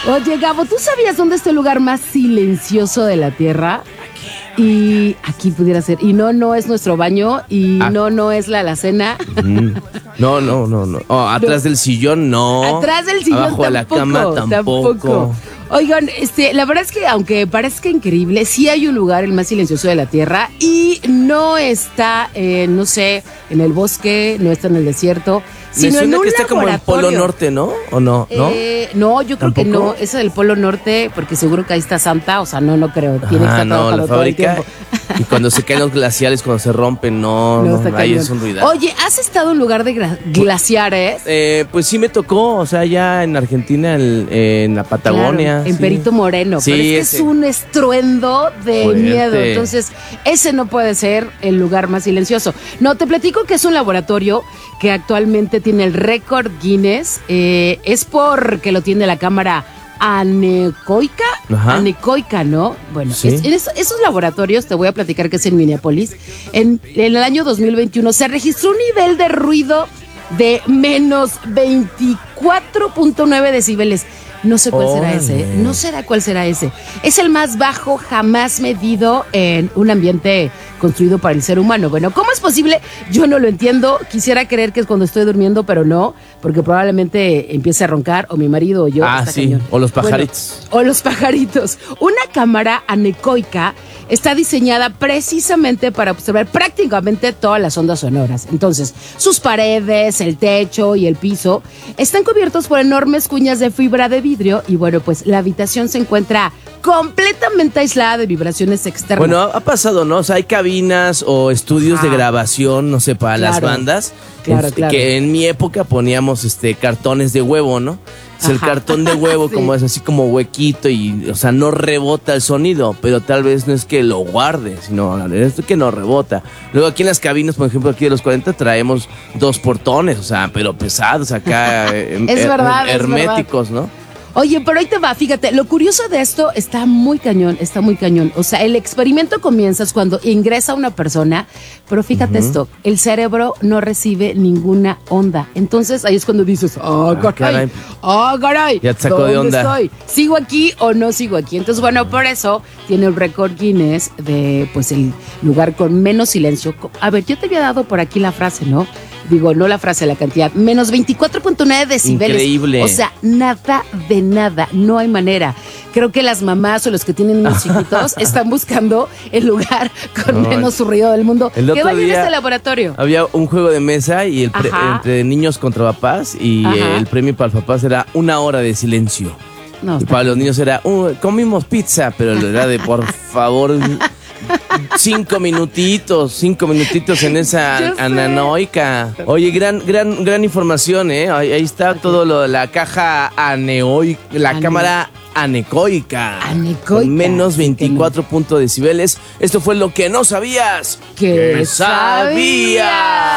Oye, Gabo, ¿tú sabías dónde está el lugar más silencioso de la Tierra? Y aquí pudiera ser. Y no es nuestro baño. Y no es la alacena. No. Atrás del sillón, no. Atrás del sillón Abajo de la cama, tampoco. Oigan, la verdad es que aunque parezca increíble, sí hay un lugar, el más silencioso de la Tierra, y no está, no sé, en el bosque, no está en el desierto, sino en un que está como en el Polo Norte, ¿no? ¿O no? No, yo creo que no, esa del Polo Norte, porque seguro que ahí está Santa, o sea, no creo, tiene que estar trabajando todo el tiempo. Y cuando se caen los glaciares, cuando se rompen, ahí es un ruidazo. Oye, ¿has estado en un lugar de glaciares? Pues sí me tocó, o sea, ya en Argentina, en la Patagonia. Claro, en Perito Moreno, sí, pero es que es un estruendo de miedo, entonces ese no puede ser el lugar más silencioso. No, te platico que es un laboratorio que actualmente tiene el récord Guinness, es porque lo tiene la cámara anecoica. Ajá. Anecoica, ¿no? Bueno, sí. Esos laboratorios, te voy a platicar que es en Minneapolis, en el año 2021 se registró un nivel de ruido de menos 24.9 decibeles. No sé cuál será ese. No será cuál será ese. Es el más bajo jamás medido en un ambiente construido para el ser humano. Bueno, ¿cómo es posible? Yo no lo entiendo. Quisiera creer que es cuando estoy durmiendo, pero no, porque probablemente empiece a roncar o mi marido o yo. Sí. Cañón. O los pajaritos. Bueno, o los pajaritos. Una cámara anecoica está diseñada precisamente para observar prácticamente todas las ondas sonoras. Entonces, sus paredes, el techo y el piso están cubiertos por enormes cuñas de fibra de vidrio y bueno, pues la habitación se encuentra completamente aislada de vibraciones externas. Bueno, ha pasado, ¿no? O sea, hay cabinas o estudios de grabación, no sé, para las bandas. Claro. Que en mi época poníamos cartones de huevo, ¿no? El cartón de huevo, sí, como es así como huequito y, o sea, no rebota el sonido, pero tal vez no es que lo guarde, sino es que no rebota. Luego aquí en las cabinas, por ejemplo, aquí de los 40 traemos 2 portones, o sea, pero pesados acá, herméticos, ¿no? Oye, pero ahí te va, fíjate, lo curioso de esto está muy cañón. O sea, el experimento comienza cuando ingresa una persona, pero fíjate esto, el cerebro no recibe ninguna onda. Entonces ahí es cuando dices, caray, ya te sacó de onda. Estoy? ¿Sigo aquí o no sigo aquí? Entonces, bueno, por eso tiene el récord Guinness de, pues, el lugar con menos silencio. A ver, yo te había dado por aquí la frase, ¿no? Digo, no la frase, la cantidad. Menos 24.9 decibeles. Increíble. O sea, nada de nada. No hay manera. Creo que las mamás o los que tienen niños chiquitos están buscando el lugar con menos ruido del mundo. ¿Qué va en este laboratorio? Había un juego de mesa y entre niños contra papás y el premio para los papás era 1 hora de silencio. No, y para los niños era, comimos pizza, pero era de, por favor... 5 minutitos en esa anecoica. Oye, gran información, ¿eh? Ahí está todo lo de la caja cámara anecoica. Con menos 24 decibeles. Esto fue lo que no sabías. ¿Qué sabías?